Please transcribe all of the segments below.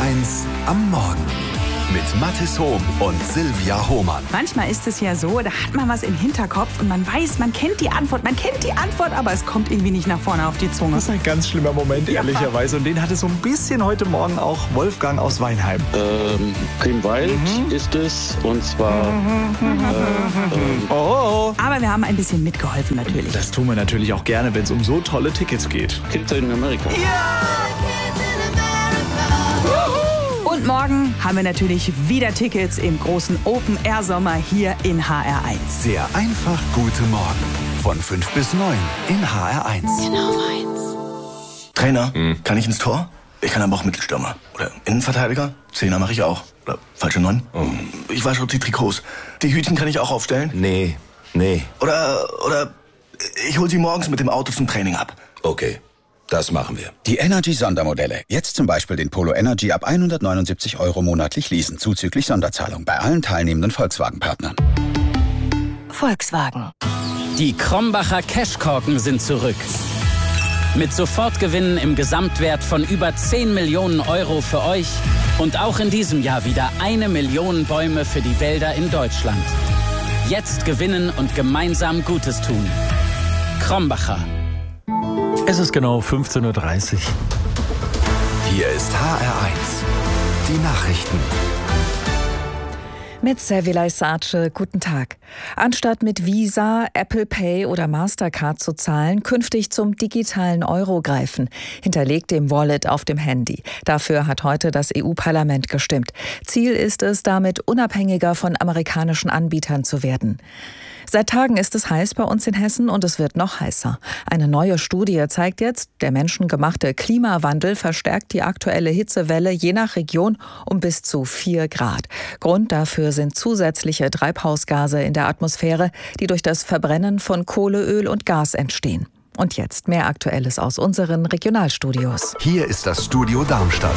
HR1 am Morgen mit Mathis Hohm und Silvia Hohmann. Manchmal ist es ja so, da hat man was im Hinterkopf und man weiß, man kennt die Antwort, aber es kommt irgendwie nicht nach vorne auf die Zunge. Das ist ein ganz schlimmer Moment, ehrlicherweise. Und den hatte so ein bisschen heute Morgen auch Wolfgang aus Weinheim. Primwald ist es, und zwar... Aber wir haben ein bisschen mitgeholfen natürlich. Das tun wir natürlich auch gerne, wenn es um so tolle Tickets geht. Kids in Amerika. Und morgen haben wir natürlich wieder Tickets im großen Open-Air-Sommer hier in HR1. Der einfach gute Morgen von 5 bis 9 in HR1. Trainer, kann ich ins Tor? Ich kann aber auch Mittelstürmer. Oder Innenverteidiger? Zehner mache ich auch. Oder falsche 9? Ich wasche die Trikots. Die Hütchen kann ich auch aufstellen? Nee. Oder ich hol sie morgens mit dem Auto zum Training ab. Okay, das machen wir. Die Energy-Sondermodelle. Jetzt zum Beispiel den Polo Energy ab 179 € monatlich leasen, zuzüglich Sonderzahlung bei allen teilnehmenden Volkswagen-Partnern. Volkswagen. Die Krombacher Cashkorken sind zurück. Mit Sofortgewinnen im Gesamtwert von über 10 Millionen € für euch und auch in diesem Jahr wieder 1 Million Bäume für die Wälder in Deutschland. Jetzt gewinnen und gemeinsam Gutes tun. Krombacher. Es ist genau 15:30 Uhr. Hier ist HR1. Die Nachrichten. Mit Servilay Sace, guten Tag. Anstatt mit Visa, Apple Pay oder Mastercard zu zahlen, künftig zum digitalen Euro greifen, hinterlegt dem Wallet auf dem Handy. Dafür hat heute das EU-Parlament gestimmt. Ziel ist es, damit unabhängiger von amerikanischen Anbietern zu werden. Seit Tagen ist es heiß bei uns in Hessen und es wird noch heißer. Eine neue Studie zeigt jetzt, der menschengemachte Klimawandel verstärkt die aktuelle Hitzewelle je nach Region um bis zu 4 Grad. Grund dafür sind zusätzliche Treibhausgase in der Atmosphäre, die durch das Verbrennen von Kohle, Öl und Gas entstehen. Und jetzt mehr Aktuelles aus unseren Regionalstudios. Hier ist das Studio Darmstadt.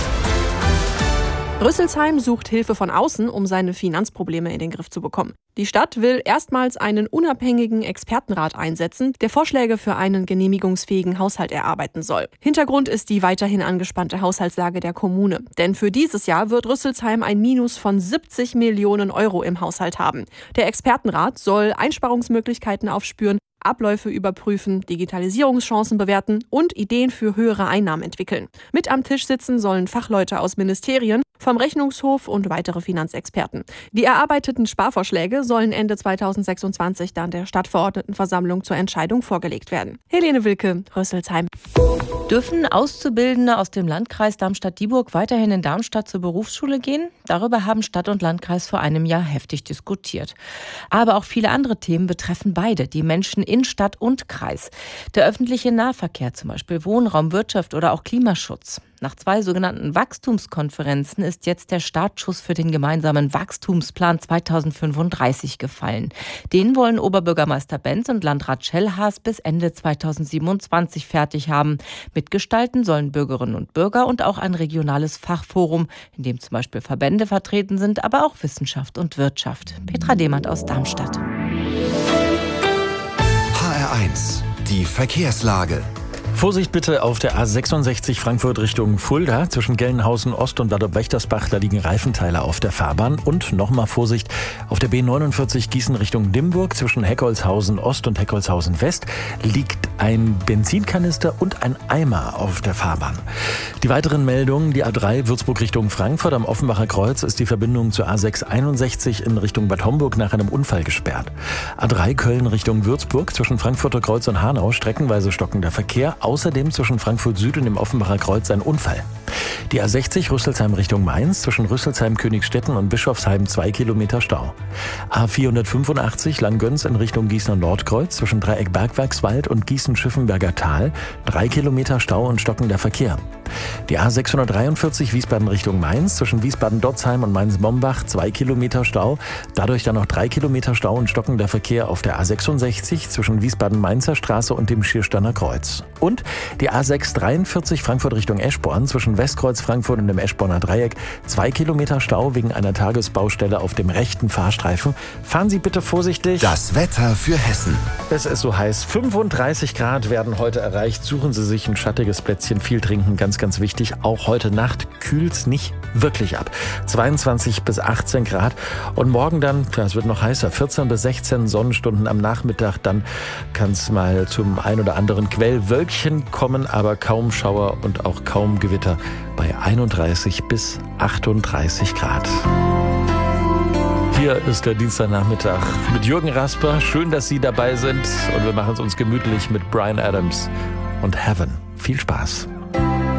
Rüsselsheim sucht Hilfe von außen, um seine Finanzprobleme in den Griff zu bekommen. Die Stadt will erstmals einen unabhängigen Expertenrat einsetzen, der Vorschläge für einen genehmigungsfähigen Haushalt erarbeiten soll. Hintergrund ist die weiterhin angespannte Haushaltslage der Kommune. Denn für dieses Jahr wird Rüsselsheim ein Minus von 70 Millionen € im Haushalt haben. Der Expertenrat soll Einsparungsmöglichkeiten aufspüren, Abläufe überprüfen, Digitalisierungschancen bewerten und Ideen für höhere Einnahmen entwickeln. Mit am Tisch sitzen sollen Fachleute aus Ministerien, vom Rechnungshof und weitere Finanzexperten. Die erarbeiteten Sparvorschläge sollen Ende 2026 dann der Stadtverordnetenversammlung zur Entscheidung vorgelegt werden. Helene Wilke, Rüsselsheim. Dürfen Auszubildende aus dem Landkreis Darmstadt-Dieburg weiterhin in Darmstadt zur Berufsschule gehen? Darüber haben Stadt und Landkreis vor einem Jahr heftig diskutiert. Aber auch viele andere Themen betreffen beide, die Menschen in Stadt und Kreis. Der öffentliche Nahverkehr, zum Beispiel Wohnraum, Wirtschaft oder auch Klimaschutz. Nach 2 sogenannten Wachstumskonferenzen ist jetzt der Startschuss für den gemeinsamen Wachstumsplan 2035 gefallen. Den wollen Oberbürgermeister Benz und Landrat Schellhaas bis Ende 2027 fertig haben. Mitgestalten sollen Bürgerinnen und Bürger und auch ein regionales Fachforum, in dem zum Beispiel Verbände vertreten sind, aber auch Wissenschaft und Wirtschaft. Petra Dehmann aus Darmstadt. HR1. Die Verkehrslage. Vorsicht bitte auf der A66 Frankfurt Richtung Fulda. Zwischen Gelnhausen Ost und Bad Wächtersbach, da liegen Reifenteile auf der Fahrbahn. Und nochmal Vorsicht auf der B49 Gießen Richtung Dimburg. Zwischen Heckholzhausen Ost und Heckholzhausen West liegt ein Benzinkanister und ein Eimer auf der Fahrbahn. Die weiteren Meldungen: Die A3 Würzburg Richtung Frankfurt am Offenbacher Kreuz ist die Verbindung zur A661 in Richtung Bad Homburg nach einem Unfall gesperrt. A3 Köln Richtung Würzburg zwischen Frankfurter Kreuz und Hanau streckenweise stockender Verkehr. Außerdem zwischen Frankfurt Süd und dem Offenbacher Kreuz ein Unfall. Die A60 Rüsselsheim Richtung Mainz zwischen Rüsselsheim, Königstetten und Bischofsheim 2 Kilometer Stau. A485 Langgöns in Richtung Gießener Nordkreuz zwischen Dreieck Bergwerkswald und Gießen-Schiffenberger Tal 3 Kilometer Stau und stockender Verkehr. Die A643 Wiesbaden Richtung Mainz zwischen Wiesbaden-Dotzheim und Mainz-Mombach 2 Kilometer Stau. Dadurch dann noch 3 Kilometer Stau und stockender Verkehr auf der A66 zwischen Wiesbaden-Mainzer Straße und dem Schiersteiner Kreuz. Und die A643 Frankfurt Richtung Eschborn zwischen Westkreuz Frankfurt und dem Eschborner Dreieck 2 Kilometer Stau wegen einer Tagesbaustelle auf dem rechten Fahrstreifen. Fahren Sie bitte vorsichtig. Das Wetter für Hessen. Es ist so heiß. 35 Grad werden heute erreicht. Suchen Sie sich ein schattiges Plätzchen, viel trinken, ganz ganz, ganz wichtig, auch heute Nacht kühlt's nicht wirklich ab. 22 bis 18 Grad und morgen dann, es wird noch heißer, 14 bis 16 Sonnenstunden am Nachmittag. Dann kann es mal zum ein oder anderen Quellwölkchen kommen, aber kaum Schauer und auch kaum Gewitter bei 31 bis 38 Grad. Hier ist der Dienstagnachmittag mit Jürgen Rasper. Schön, dass Sie dabei sind und wir machen es uns gemütlich mit Bryan Adams und Heaven. Viel Spaß.